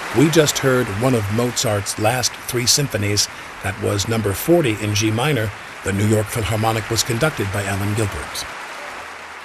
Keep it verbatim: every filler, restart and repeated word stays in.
We just heard one of Mozart's last three symphonies. That was number forty in G minor. The New York Philharmonic was conducted by Alan Gilbert.